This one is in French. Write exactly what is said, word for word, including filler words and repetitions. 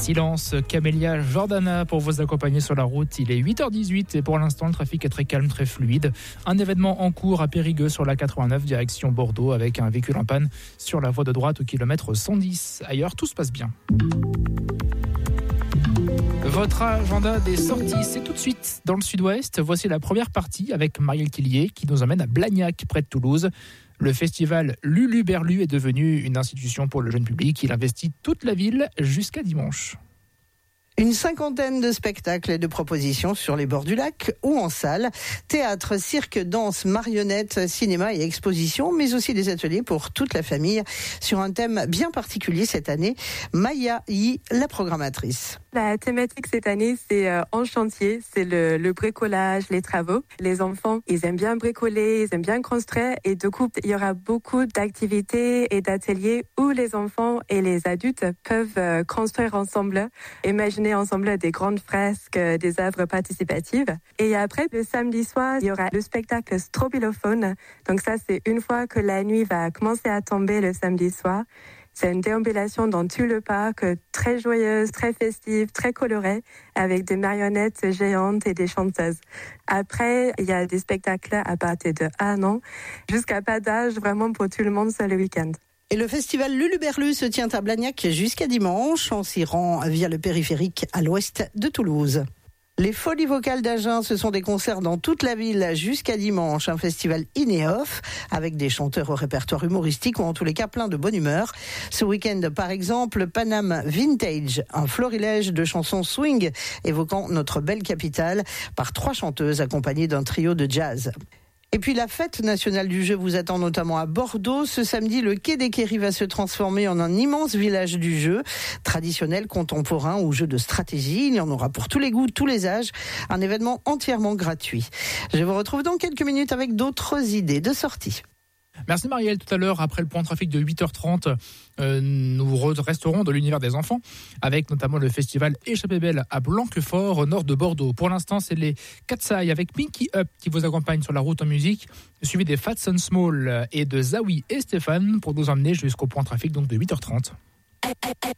Silence, Camélia Jordana pour vous accompagner sur la route. Il est huit heures dix-huit et pour l'instant le trafic est très calme, très fluide. Un événement en cours à Périgueux sur la quatre-vingt-neuf direction Bordeaux avec un véhicule en panne sur la voie de droite au kilomètre cent dix. Ailleurs, tout se passe bien. Votre agenda des sorties, c'est tout de suite dans le sud-ouest. Voici la première partie avec Marielle Tillier qui nous emmène à Blagnac, près de Toulouse. Le festival Luluberlu est devenu une institution pour le jeune public. Il investit toute la ville jusqu'à dimanche. Une cinquantaine de spectacles et de propositions sur les bords du lac ou en salle. Théâtre, cirque, danse, marionnettes, cinéma et expositions, mais aussi des ateliers pour toute la famille sur un thème bien particulier cette année. Maya Yi, la programmatrice. La thématique cette année, c'est euh, en chantier, c'est le, le bricolage, les travaux. Les enfants, ils aiment bien bricoler, ils aiment bien construire et du coup, il y aura beaucoup d'activités et d'ateliers où les enfants et les adultes peuvent euh, construire ensemble, imaginer ensemble des grandes fresques, euh, des œuvres participatives. Et après, le samedi soir, il y aura le spectacle Strobilophone. Donc ça, c'est une fois que la nuit va commencer à tomber le samedi soir. C'est une déambulation dans tout le parc, très joyeuse, très festive, très colorée, avec des marionnettes géantes et des chanteuses. Après, il y a des spectacles à partir de un an, jusqu'à pas d'âge, vraiment pour tout le monde, c'est le week-end. Et le festival Luluberlu se tient à Blagnac jusqu'à dimanche. On s'y rend via le périphérique à l'ouest de Toulouse. Les Folies Vocales d'Agen, ce sont des concerts dans toute la ville jusqu'à dimanche. Un festival in et off avec des chanteurs au répertoire humoristique ou en tous les cas plein de bonne humeur. Ce week-end, par exemple, Paname Vintage, un florilège de chansons swing évoquant notre belle capitale par trois chanteuses accompagnées d'un trio de jazz. Et puis la fête nationale du jeu vous attend notamment à Bordeaux. Ce samedi, le quai des Quéries va se transformer en un immense village du jeu, traditionnel, contemporain ou jeu de stratégie. Il y en aura pour tous les goûts, tous les âges. Un événement entièrement gratuit. Je vous retrouve dans quelques minutes avec d'autres idées de sortie. Merci Marielle. Tout à l'heure, après le point trafic de huit heures trente, euh, nous resterons dans l'univers des enfants, avec notamment le festival Échappée Belle à Blanquefort, au nord de Bordeaux. Pour l'instant, c'est les Katsai avec Pinky Up qui vous accompagnent sur la route en musique, suivi des Fats and Small et de Zawi et Stéphane pour nous emmener jusqu'au point trafic donc de huit heures trente.